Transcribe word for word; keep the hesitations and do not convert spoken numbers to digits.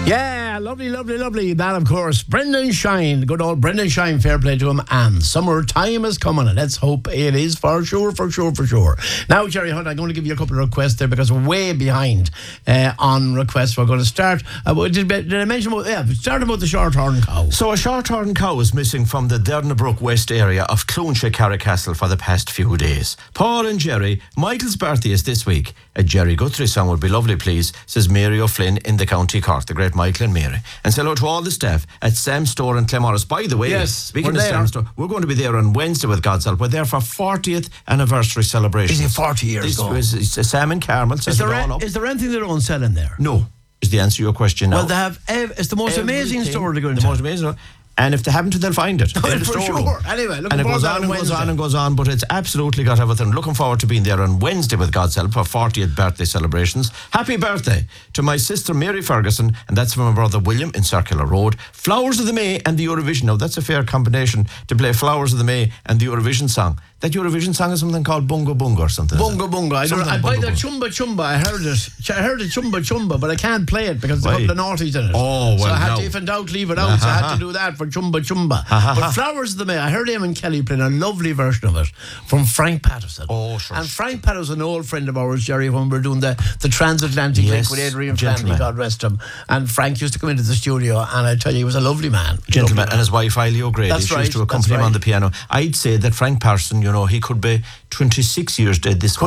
Yeah, lovely, lovely, lovely. That, of course, Brendan Shine. Good old Brendan Shine, fair play to him. And summertime is coming, and let's hope it is for sure, for sure, for sure. Now, Jerry Hunt, I'm going to give you a couple of requests there because we're way behind uh, on requests. We're going to start. Uh, did, did I mention about, yeah, start about the short-horn cow? So, a short-horn cow is missing from the Dernabrook West area of Cloonshire Carricastle for the past few days. Paul and Jerry, Michael's birthday is this week. A Jerry Guthrie song would be lovely, please, says Mary O'Flynn in the County Cork, the great Michael and Mary. And say hello to all the staff at Sam's Store in Clemorris. By the way, yes, speaking of Sam's Store, we're going to be there on Wednesday with God's help. We're there for fortieth anniversary celebration. Is it forty years this ago? Is, is, Sam and Carmel. Is there, a, is there anything they don't sell in there? No, is the answer to your question now. Well, they have, ev- it's the most Everything, amazing store to go into. The most amazing. And if they haven't, they'll find it. Oh, in the for storeroom. sure. Anyway, looking and it forward goes to on that and on goes on Wednesday. and goes on, but it's absolutely got everything. Looking forward to being there on Wednesday with God's help for fortieth birthday celebrations. Happy birthday to my sister Mary Ferguson, and that's from my brother William in Circular Road. Flowers of the May and the Eurovision. Now, that's a fair combination to play Flowers of the May and the Eurovision song. That Eurovision song is something called Bunga Bunga or something. Bunga Bunga. I, don't, I like buy Bunga the Bunga. Chumba Chumba. I heard it. I heard it Chumba Chumba, but I can't play it because there's a Why? couple of naughties in it. Oh, well, So I had no. to, if in doubt, leave it out. So I had to do that for Chumba Chumba. But Flowers of the May, I heard Eamon Kelly playing a lovely version of it from Frank Patterson. Oh, sure. And Frank Patterson, an old friend of ours, Jerry, when we were doing the, the transatlantic Yes, link with Adrian Flannery, gentleman. God rest him. And Frank used to come into the studio, and I tell you, he was a lovely man. Gentleman, Lovely man. and his wife Eileen O'Grady. That's She right, used to that's accompany him right. on the piano. I'd say that Frank Patterson, you know, he could be twenty-six years dead this